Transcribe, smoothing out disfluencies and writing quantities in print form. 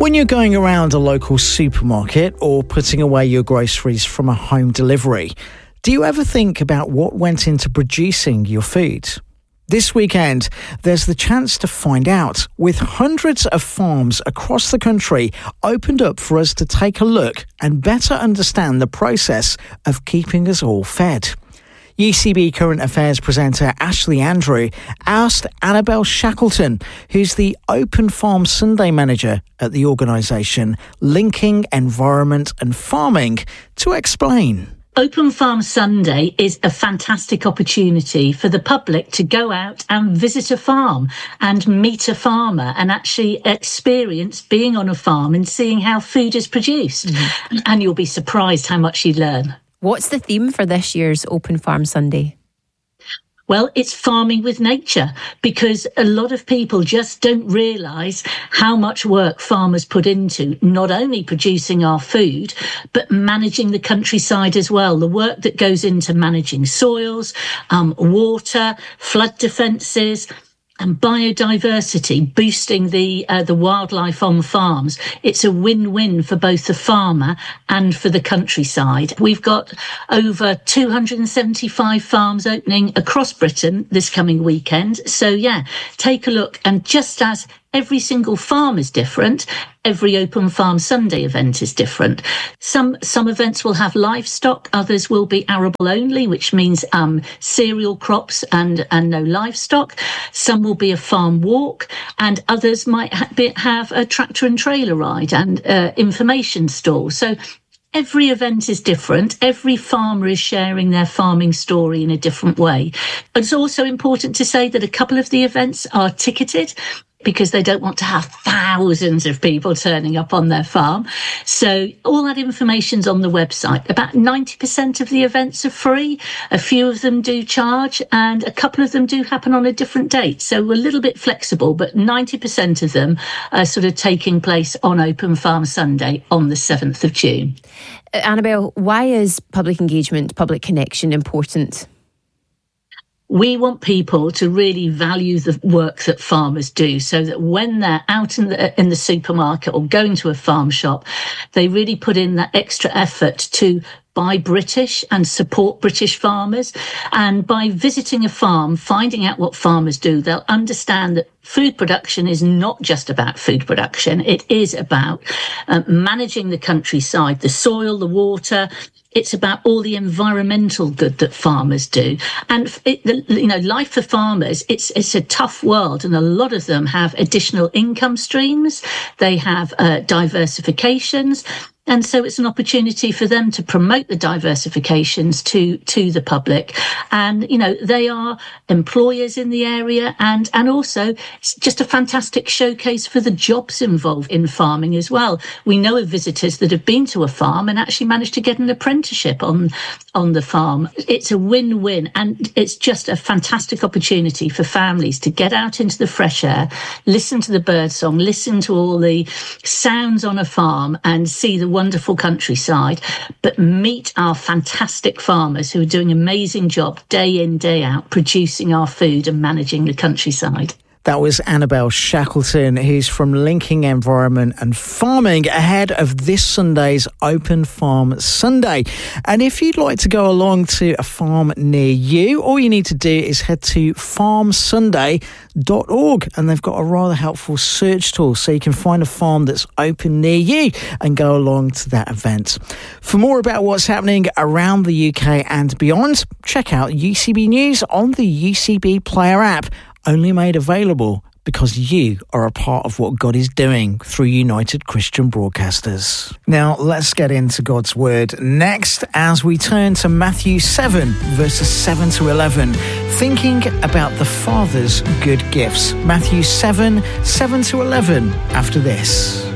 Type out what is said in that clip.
When you're going around a local supermarket or putting away your groceries from a home delivery, do you ever think about what went into producing your food? This weekend, there's the chance to find out, with hundreds of farms across the country opened up for us to take a look and better understand the process of keeping us all fed. UCB Current Affairs presenter Ashley Andrew asked Annabelle Shackleton, who's the Open Farm Sunday manager at the organisation, linking environment and farming, to explain. Open Farm Sunday is a fantastic opportunity for the public to go out and visit a farm and meet a farmer and actually experience being on a farm and seeing how food is produced. Mm-hmm. And you'll be surprised how much you learn. What's the theme for this year's Open Farm Sunday? Well, it's farming with nature, because a lot of people just don't realise how much work farmers put into not only producing our food, but managing the countryside as well. The work that goes into managing soils, water, flood defences, and biodiversity, boosting the wildlife on farms. It's a win-win for both the farmer and for the countryside. We've got over 275 farms opening across Britain this coming weekend. So yeah, take a look. And just as every single farm is different, every Open Farm Sunday event is different. Some events will have livestock, others will be arable only, which means cereal crops and no livestock. Some will be a farm walk, and others might have a tractor and trailer ride and information stall. So every event is different. Every farmer is sharing their farming story in a different way. It's also important to say that a couple of the events are ticketed, because they don't want to have thousands of people turning up on their farm. So all that information's on the website. About 90% of the events are free. A few of them do charge, and a couple of them do happen on a different date. So we're a little bit flexible, but 90% of them are sort of taking place on Open Farm Sunday on the 7th of June. Annabelle, why is public engagement, public connection important? We want people to really value the work that farmers do, so that when they're out in the supermarket or going to a farm shop, they really put in that extra effort to buy British and support British farmers. And by visiting a farm, finding out what farmers do, they'll understand that food production is not just about food production. It is about managing the countryside, the soil, the water. It's about all the environmental good that farmers do. And, life for farmers, it's a tough world, and a lot of them have additional income streams. They have diversifications. And so it's an opportunity for them to promote the diversifications to the public. And, they are employers in the area, and also it's just a fantastic showcase for the jobs involved in farming as well. We know of visitors that have been to a farm and actually managed to get an apprenticeship on the farm. It's a win-win, and it's just a fantastic opportunity for families to get out into the fresh air, listen to the birdsong, listen to all the sounds on a farm, and see the wonderful countryside, but meet our fantastic farmers who are doing an amazing job day in, day out, producing our food and managing the countryside. That was Annabelle Shackleton, who's from Linking Environment and Farming, ahead of this Sunday's Open Farm Sunday. And if you'd like to go along to a farm near you, all you need to do is head to farmsunday.org, and they've got a rather helpful search tool so you can find a farm that's open near you and go along to that event. For more about what's happening around the UK and beyond, check out UCB News on the UCB Player app, only made available because you are a part of what God is doing through United Christian Broadcasters. Now, let's get into God's Word next as we turn to Matthew 7, verses 7 to 11, thinking about the Father's good gifts. Matthew 7, 7 to 11, after this.